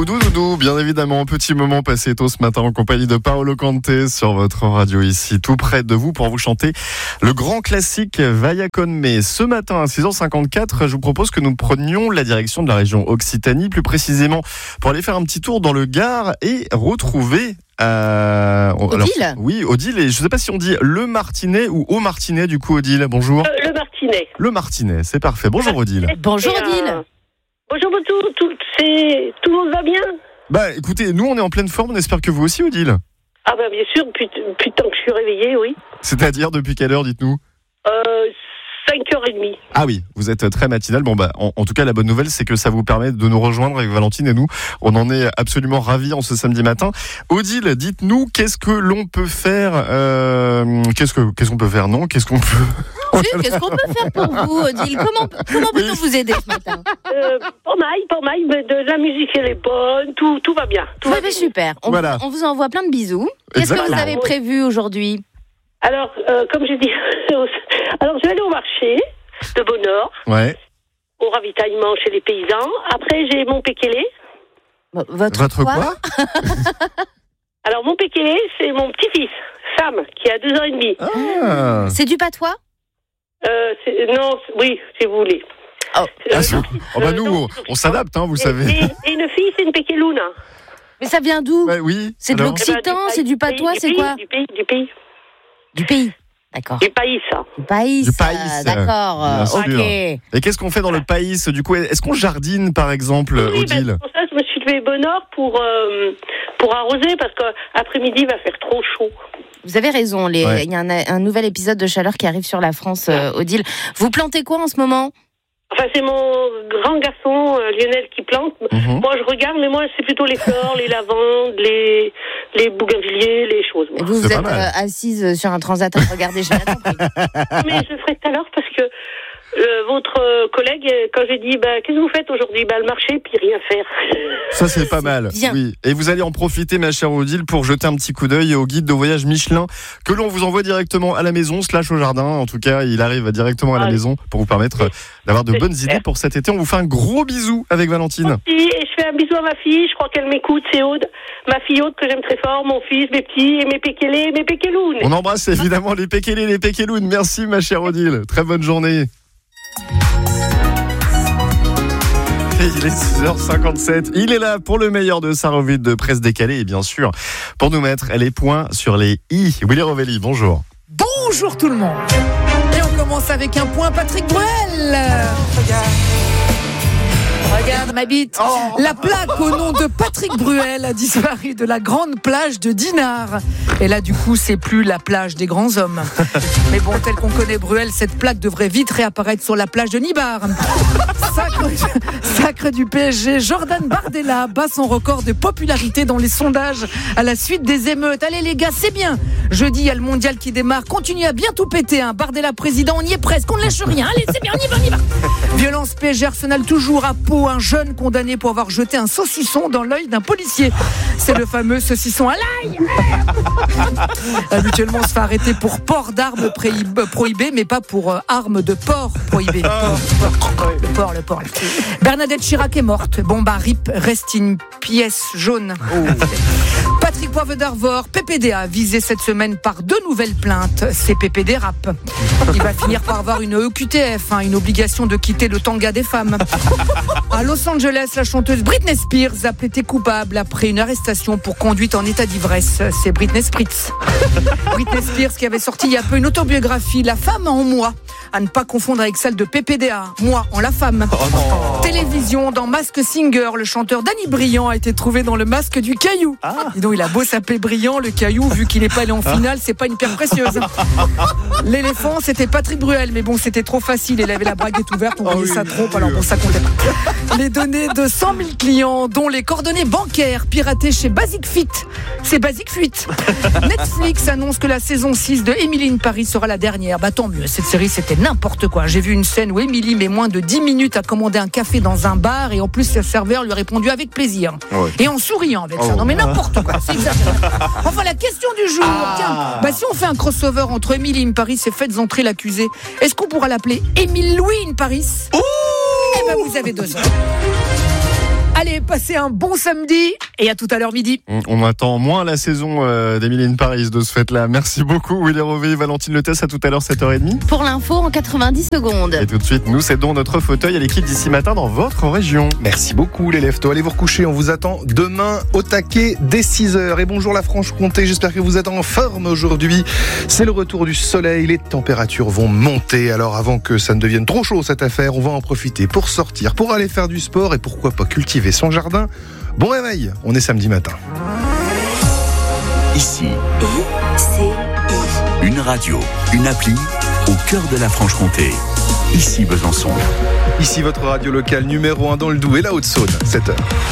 Doudou, bien évidemment, petit moment passé tôt ce matin en compagnie de Paolo Conte sur votre radio ici, tout près de vous pour vous chanter le grand classique Vaya con me. Ce matin à 6h54, je vous propose que nous prenions la direction de la région Occitanie, plus précisément pour aller faire un petit tour dans le Gard et retrouver Odile. Oui, Odile, et je ne sais pas si on dit le Martinet ou au Martinet du coup, Odile, bonjour. Le Martinet. Le Martinet, c'est parfait. Bonjour Odile. Bonjour Odile. Bonjour tout le monde va bien? Bah écoutez, nous on est en pleine forme, on espère que vous aussi Odile. Ah bah bien sûr, depuis le temps que je suis réveillée, oui. C'est-à-dire depuis quelle heure, dites-nous? 5h30. Ah oui, vous êtes très matinal. Bon bah, en tout cas, la bonne nouvelle, c'est que ça vous permet de nous rejoindre avec Valentine et nous. On en est absolument ravis en ce samedi matin. Odile, dites-nous, qu'est-ce que l'on peut faire Qu'est-ce qu'on peut faire? Non, qu'est-ce qu'on peut Qu'est-ce qu'on peut faire pour vous, Odile? Comment peut-on vous aider ce matin? Pas mal, mais de la musique elle est bonne, tout va bien. Tout va bien. Super. On vous envoie plein de bisous. Exactement. Qu'est-ce que vous avez prévu aujourd'hui? Alors, comme je dis, alors je vais aller au marché de Bonheur, Ouais. au ravitaillement chez les paysans. Après, j'ai mon pékélé. Votre quoi? Alors, mon pékélé, c'est mon petit-fils, Sam, qui a 2 ans et demi. Ah. C'est du patois? Oui, si vous voulez. Nous, on s'adapte, hein, vous savez. Et une fille, c'est une pékéloune. Mais ça vient d'où? Ouais, oui. C'est de Alors l'occitan, c'est du patois, c'est quoi? Du pays. Du pays. D'accord. Du pays, ça. Du pays. Du pays, d'accord. bien sûr. Ok. Et qu'est-ce qu'on fait dans le pays du coup? Est-ce qu'on jardine par exemple, Oui, Odile? pour ça, je me suis levée Bonheur pour arroser parce qu'après-midi, il va faire trop chaud. Vous avez raison. Il y a un nouvel épisode de chaleur qui arrive sur la France, Odile. Vous plantez quoi en ce moment? Enfin, c'est mon grand garçon, Lionel, qui plante. Moi, je regarde, mais moi, c'est plutôt les fleurs, les lavandes, les bougainvilliers, les choses. Et vous êtes assise sur un transat à regarder, j'ai bien compris. Mais je le ferai tout à l'heure parce que votre collègue, quand j'ai dit qu'est-ce que vous faites aujourd'hui, le marché, puis rien faire. Ça c'est pas mal. Bien. Oui. Et vous allez en profiter, ma chère Odile, pour jeter un petit coup d'œil au guide de voyage Michelin que l'on vous envoie directement à la maison / au jardin. En tout cas, il arrive directement à la maison pour vous permettre d'avoir de bonnes idées pour cet été. On vous fait un gros bisou avec Valentine. Et je fais un bisou à ma fille, je crois qu'elle m'écoute, c'est Aude. Ma fille Aude que j'aime très fort, mon fils, mes petits et mes pékélés, mes pékélounes. On embrasse évidemment les pékélés, les pékélounes. Merci ma chère Odile. Très bonne journée. Et il est 6h57. Il est là pour le meilleur de sa revue de presse décalée et bien sûr pour nous mettre les points sur les i. Willy Rovelli, bonjour. Bonjour tout le monde. Et on commence avec un point Patrick Bruel. Regarde ma bite. La plaque au nom de Patrick Bruel a disparu de la grande plage de Dinard. Et là, du coup, c'est plus la plage des grands hommes. Mais bon, tel qu'on connaît Bruel, cette plaque devrait vite réapparaître sur la plage de Nibar. Sacre du PSG, Jordan Bardella bat son record de popularité dans les sondages à la suite des émeutes. Allez les gars, c'est bien. Jeudi, il y a le mondial qui démarre. Continuez à bien tout péter. Bardella président, on y est presque. On ne lâche rien. Allez, c'est bien, on y va. Violence PSG Arsenal toujours à Pau. Un jeune condamné pour avoir jeté un saucisson dans l'œil d'un policier. C'est le fameux saucisson à l'ail. Habituellement, on se fait arrêter pour port d'armes prohibées, mais pas pour armes de porc prohibées. Le porc. Bernadette Chirac est morte. RIP, reste in pièce jaune. Patrick Poivre d'Arvor, PPDA, visé cette semaine par 2 nouvelles plaintes. C'est PPD Rap. Il va finir par avoir une EQTF, une obligation de quitter le tanga des femmes. À Los Angeles, la chanteuse Britney Spears a plaidé coupable après une arrestation pour conduite en état d'ivresse. C'est Britney Spritz. Britney Spears qui avait sorti il y a peu une autobiographie, La femme en moi, à ne pas confondre avec celle de PPDA, moi en la femme. Télévision, dans Mask Singer, le chanteur Danny Briand a été trouvé dans le masque du Caillou. Dis donc, il a beau s'appeler Briand, le Caillou, vu qu'il n'est pas allé en finale, c'est pas une pierre précieuse. L'éléphant, c'était Patrick Bruel, mais bon, c'était trop facile, il avait la braguette ouverte, on voyait sa trompe, alors bon, ça comptait pas. Les données de 100 000 clients, dont les coordonnées bancaires piratées chez Basic Fit. C'est Basic Fuite. Netflix annonce que la saison 6 de Emily in Paris sera la dernière. Tant mieux, cette série, c'était n'importe quoi. J'ai vu une scène où Emily met moins de 10 minutes à commander un café dans un bar et en plus, le serveur lui a répondu avec plaisir. Ouais. Et en souriant avec ça. Non mais n'importe quoi, c'est exagéré. Enfin, la question du jour. Tiens, si on fait un crossover entre Emily in Paris et Faites entrer l'accusé, est-ce qu'on pourra l'appeler Émile Louis in Paris? Vous avez 2 heures. Allez, passez un bon samedi et à tout à l'heure midi. On attend moins la saison d'Emily in Paris de ce fait-là. Merci beaucoup Willy Rové, Valentine Letès, à tout à l'heure 7h30. Pour l'info en 90 secondes. Et tout de suite, nous cédons notre fauteuil à l'équipe d'ici matin dans votre région. Merci beaucoup les leftos. Allez vous recoucher, on vous attend demain au taquet dès 6h. Et bonjour la Franche-Comté, j'espère que vous êtes en forme aujourd'hui. C'est le retour du soleil, les températures vont monter. Alors avant que ça ne devienne trop chaud cette affaire, on va en profiter pour sortir, pour aller faire du sport et pourquoi pas cultiver son jardin. Bon réveil, on est samedi matin. Ici, une radio, une appli au cœur de la Franche-Comté. Ici Besançon. Ici votre radio locale numéro 1 dans le Doubs et la Haute-Saône, 7h.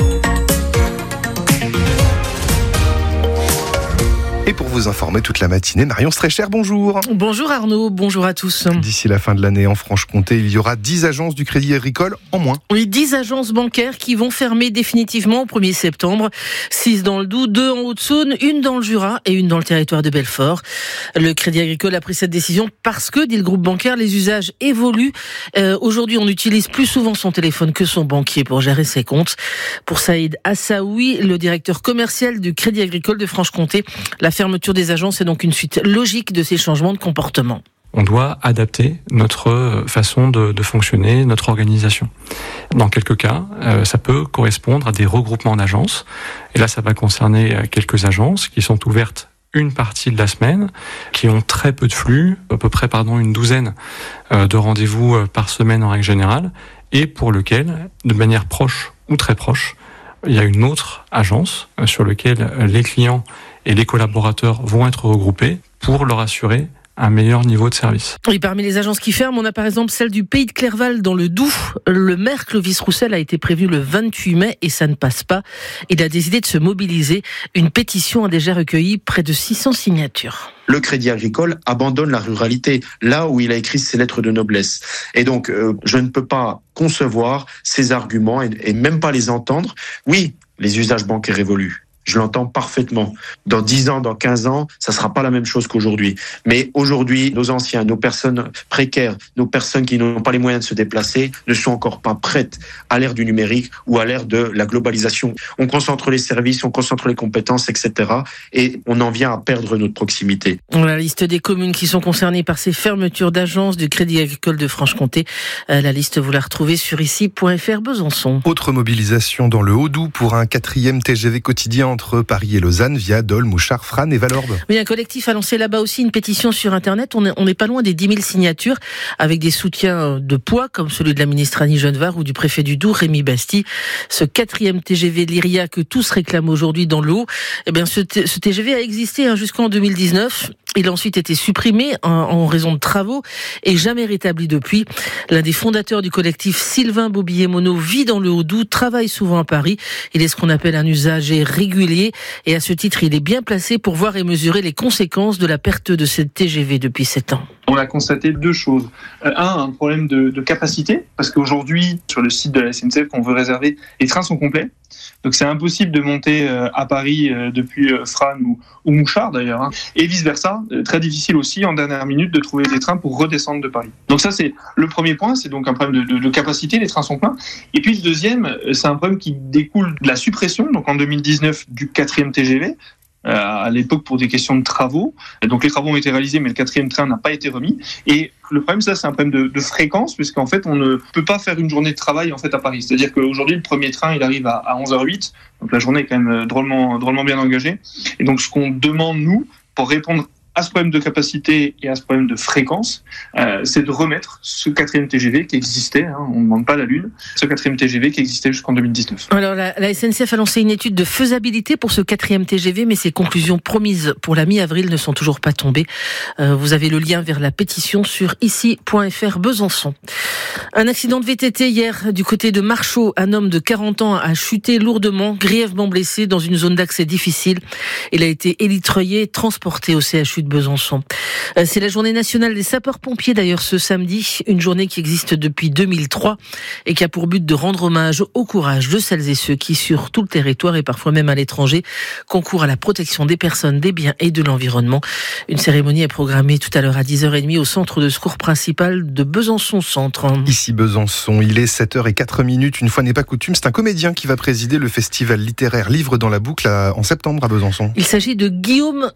Et pour vous informer toute la matinée, Marion Strécher, bonjour. Bonjour Arnaud, bonjour à tous. D'ici la fin de l'année en Franche-Comté, il y aura 10 agences du Crédit Agricole en moins. Oui, 10 agences bancaires qui vont fermer définitivement au 1er septembre. 6 dans le Doubs, 2 en Haute-Saône, 1 dans le Jura et 1 dans le territoire de Belfort. Le Crédit Agricole a pris cette décision parce que, dit le groupe bancaire, les usages évoluent. Aujourd'hui, on utilise plus souvent son téléphone que son banquier pour gérer ses comptes. Pour Saïd Assaoui, le directeur commercial du Crédit Agricole de Franche-Comté, la fermeture des agences est donc une suite logique de ces changements de comportement. On doit adapter notre façon de fonctionner, notre organisation. Dans quelques cas, ça peut correspondre à des regroupements d'agences. Et là, ça va concerner quelques agences qui sont ouvertes une partie de la semaine, qui ont très peu de flux, à peu près une douzaine de rendez-vous par semaine en règle générale, et pour lequel, de manière proche ou très proche, il y a une autre agence sur laquelle les clients et les collaborateurs vont être regroupés pour leur assurer un meilleur niveau de service. Oui, parmi les agences qui ferment, on a par exemple celle du Pays de Clerval dans le Doubs. Le maire Clovis Roussel a été prévenu le 28 mai et ça ne passe pas. Il a décidé de se mobiliser. Une pétition a déjà recueilli près de 600 signatures. Le Crédit Agricole abandonne la ruralité, là où il a écrit ses lettres de noblesse. Et donc, je ne peux pas concevoir ces arguments et même pas les entendre. Oui, les usages bancaires évoluent. Je l'entends parfaitement. Dans 10 ans, dans 15 ans, ça sera pas la même chose qu'aujourd'hui. Mais aujourd'hui, nos anciens, nos personnes précaires, nos personnes qui n'ont pas les moyens de se déplacer, ne sont encore pas prêtes à l'ère du numérique ou à l'ère de la globalisation. On concentre les services, on concentre les compétences, etc. Et on en vient à perdre notre proximité. La liste des communes qui sont concernées par ces fermetures d'agences du Crédit Agricole de Franche-Comté. La liste, vous la retrouvez sur ici.fr Besançon. Autre mobilisation dans le Haut-Doubs pour un 4e TGV quotidien entre Paris et Lausanne via Dole, Mouchard, Frane et Valorbe. Oui, un collectif a lancé là-bas aussi une pétition sur Internet. On n'est pas loin des 10 000 signatures avec des soutiens de poids comme celui de la ministre Annie Genevard ou du préfet du Doubs, Rémi Basti. Ce 4e TGV Lyria que tous réclament aujourd'hui dans le Haut, ce TGV a existé jusqu'en 2019. Il a ensuite été supprimé en raison de travaux et jamais rétabli depuis. L'un des fondateurs du collectif, Sylvain Bobillet-Monod, vit dans le Haut-Doubs, travaille souvent à Paris. Il est ce qu'on appelle un usager régulier et à ce titre, il est bien placé pour voir et mesurer les conséquences de la perte de cette TGV depuis 7 ans. On a constaté 2 choses. Un problème de capacité, parce qu'aujourd'hui, sur le site de la SNCF, qu'on veut réserver, les trains sont complets. Donc c'est impossible de monter à Paris depuis Frane ou Mouchard d'ailleurs. Et vice-versa, très difficile aussi en dernière minute de trouver des trains pour redescendre de Paris. Donc ça c'est le premier point, c'est donc un problème de capacité, les trains sont pleins. Et puis le deuxième, c'est un problème qui découle de la suppression, donc en 2019, du 4e TGV. À l'époque pour des questions de travaux. Donc les travaux ont été réalisés, mais le 4e train n'a pas été remis. Et le problème, c'est un problème de fréquence, puisqu'en fait, on ne peut pas faire une journée de travail à Paris. C'est-à-dire qu'aujourd'hui, le premier train, il arrive à 11h08. Donc la journée est quand même drôlement bien engagée. Et donc ce qu'on demande, nous, pour répondre à ce problème de capacité et à ce problème de fréquence, c'est de remettre ce 4e TGV qui existait, on ne demande pas la Lune, ce 4e TGV qui existait jusqu'en 2019. Alors la SNCF a lancé une étude de faisabilité pour ce 4e TGV, mais ses conclusions promises pour la mi-avril ne sont toujours pas tombées. Vous avez le lien vers la pétition sur ici.fr Besançon. Un accident de VTT hier du côté de Marchaux. Un homme de 40 ans a chuté lourdement, grièvement blessé dans une zone d'accès difficile. Il a été élitreillé, transporté au CHU de Besançon. C'est la journée nationale des sapeurs-pompiers d'ailleurs ce samedi, une journée qui existe depuis 2003 et qui a pour but de rendre hommage au courage de celles et ceux qui, sur tout le territoire et parfois même à l'étranger, concourent à la protection des personnes, des biens et de l'environnement. Une cérémonie est programmée tout à l'heure à 10h30 au centre de secours principal de Besançon-Centre. Ici Besançon, il est 7h04. Une fois n'est pas coutume, c'est un comédien qui va présider le festival littéraire Livre dans la boucle en septembre à Besançon. Il s'agit de Guillaume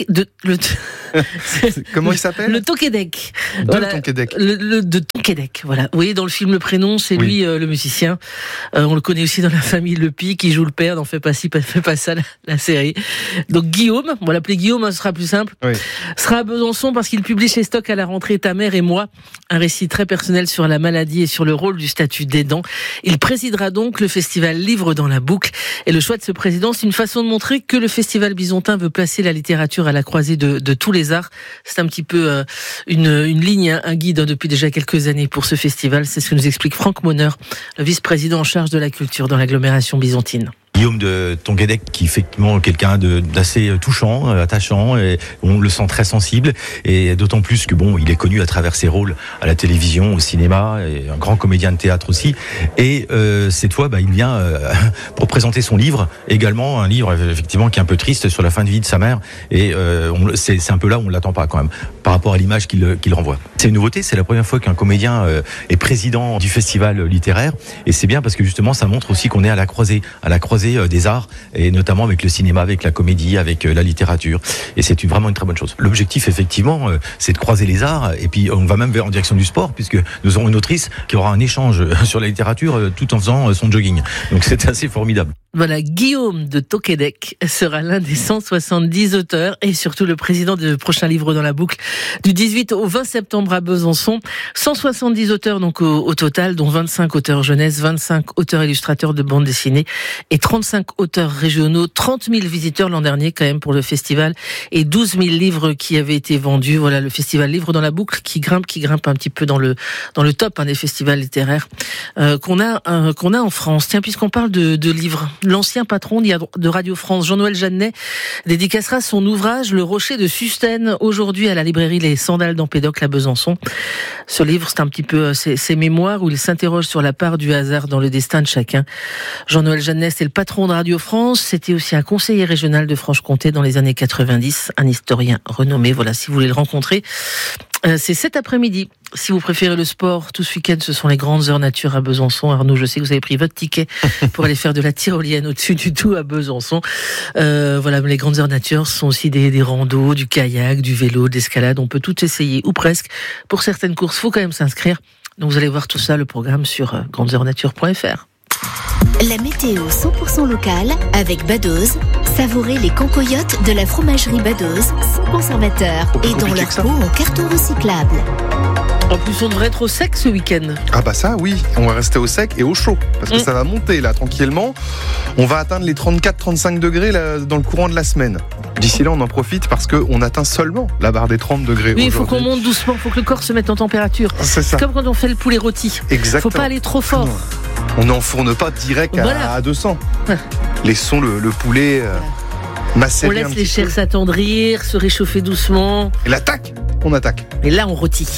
Comment il s'appelle ? Le Tonquédec. Tonquédec. De Tonquédec, voilà. Vous voyez, dans le film Le Prénom, c'est lui le musicien. On le connaît aussi dans la famille Le Pi, qui joue le père dans Fais pas ci, fais pas ça, la série. Donc Guillaume, on va l'appeler Guillaume, ce sera plus simple, sera à Besançon parce qu'il publie chez Stock à la rentrée Ta mère et moi, un récit très personnel sur la maladie et sur le rôle du statut d'aidant. Il présidera donc le festival Livre dans la boucle. Et le choix de ce président, c'est une façon de montrer que le festival bisontin veut placer la littérature à la croisée de tous les arts. C'est un petit peu une ligne, un guide depuis déjà quelques années pour ce festival. C'est ce que nous explique Franck Monner, le vice-président en charge de la culture dans l'agglomération bisontine. Guillaume de Tonquédec, qui est effectivement quelqu'un d'assez touchant, attachant, et on le sent très sensible, et d'autant plus que il est connu à travers ses rôles à la télévision, au cinéma, et un grand comédien de théâtre aussi. Et cette fois, il vient pour présenter son livre, également un livre effectivement qui est un peu triste sur la fin de vie de sa mère, et c'est un peu là où on l'attend pas quand même, par rapport à l'image qu'il renvoie. C'est une nouveauté, c'est la première fois qu'un comédien est président du festival littéraire, et c'est bien parce que justement ça montre aussi qu'on est à la croisée des arts, et notamment avec le cinéma, avec la comédie, avec la littérature, et c'est vraiment une très bonne chose. L'objectif effectivement, c'est de croiser les arts, et puis on va même en direction du sport, puisque nous aurons une autrice qui aura un échange sur la littérature tout en faisant son jogging. Donc c'est assez formidable. Voilà, Guillaume de Tonquédec sera l'un des 170 auteurs et surtout le président du prochain Livre dans la boucle du 18 au 20 septembre à Besançon. 170 auteurs donc au total, dont 25 auteurs jeunesse, 25 auteurs illustrateurs de bande dessinée et 35 auteurs régionaux, 30 000 visiteurs l'an dernier quand même pour le festival et 12 000 livres qui avaient été vendus. Voilà le festival Livre dans la boucle qui grimpe un petit peu dans le top des festivals littéraires qu'on a en France. Tiens, puisqu'on parle de livres, l'ancien patron de Radio France, Jean-Noël Jeannet, dédicacera son ouvrage Le Rocher de Sustène aujourd'hui à la librairie Les Sandales d'Empédocle à Besançon. Ce livre, c'est un petit peu ses mémoires où il s'interroge sur la part du hasard dans le destin de chacun. Jean-Noël Jeannet, c'est le patron de Radio France, c'était aussi un conseiller régional de Franche-Comté dans les années 90, un historien renommé. Voilà, si vous voulez le rencontrer, c'est cet après-midi. Si vous préférez le sport, tout ce week-end, ce sont les grandes heures nature à Besançon. Arnaud, je sais que vous avez pris votre ticket pour aller faire de la tyrolienne au-dessus du tout à Besançon. Voilà, les grandes heures nature sont aussi des randos, du kayak, du vélo, de l'escalade. On peut tout essayer, ou presque. Pour certaines courses, faut quand même s'inscrire. Donc vous allez voir tout ça, le programme sur grandeseurnature.fr. La météo 100% locale avec Badoz. Savourez les cancoyotes de la fromagerie Badoz, sans conservateur et dans leur pot en carton recyclable. En plus, on devrait être au sec ce week-end. Ah bah ça, oui. On va rester au sec et au chaud. Parce que ça va monter, là, tranquillement. On va atteindre les 34-35 degrés là, dans le courant de la semaine. D'ici là, on en profite parce qu'on atteint seulement la barre des 30 degrés aujourd'hui. Oui, il faut qu'on monte doucement. Il faut que le corps se mette en température. C'est comme quand on fait le poulet rôti. Exactement. Il ne faut pas aller trop fort. On n'enfourne pas direct à 200. Laissons le poulet macérer. On laisse les chairs s'attendrir, se réchauffer doucement. Et l'attaque on attaque. Et là, on rôtit.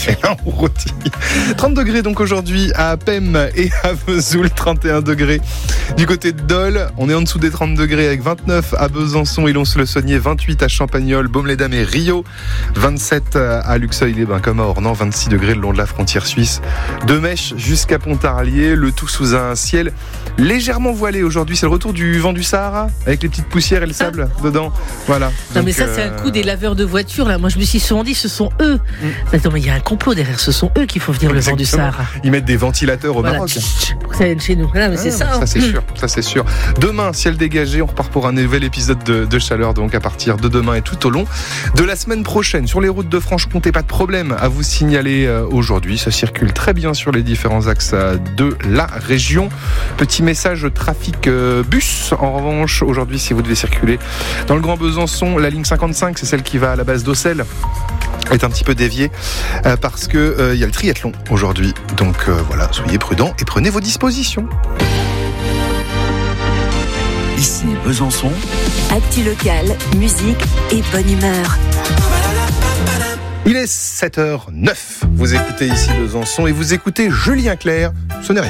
30 degrés donc aujourd'hui à Pem et à Vesoul, 31 degrés du côté de Dole. On est en dessous des 30 degrés avec 29 à Besançon et Lons-le-Saunier, 28 à Champagnole, Baume-les-Dames et Rio, 27 à Luxeuil-les-Bains comme à Ornans, 26 degrés le long de la frontière suisse, de Mèche jusqu'à Pontarlier, le tout sous un ciel légèrement voilé aujourd'hui. C'est le retour du vent du Sahara avec les petites poussières et le sable dedans. Voilà. Non donc, mais ça c'est un coup des laveurs de voitures là. Moi je me suis souvent dit ce sont eux. Attends mais il y a un complot derrière. Ce sont eux qui font venir le vent du Sahara. Ils mettent des ventilateurs au Maroc. Pour que ça vienne chez nous. Voilà, mais c'est ça. Ça c'est sûr. Ça c'est sûr. Demain ciel dégagé. On repart pour un nouvel épisode de chaleur. Donc à partir de demain et tout au long de la semaine prochaine sur les routes de Franche-Comté. Pas de problème à vous signaler aujourd'hui. Ça circule très bien sur les différents axes de la région. Petit message trafic bus. En revanche, aujourd'hui, si vous devez circuler dans le Grand Besançon, la ligne 55, c'est celle qui va à la base d'Auxelles, est un petit peu déviée parce que y a le triathlon aujourd'hui. Donc voilà, soyez prudents et prenez vos dispositions. Ici Besançon. Actu local, musique et bonne humeur. Il est 7h09. Vous écoutez ici Besançon et vous écoutez Julien Clerc. Ce n'est rien.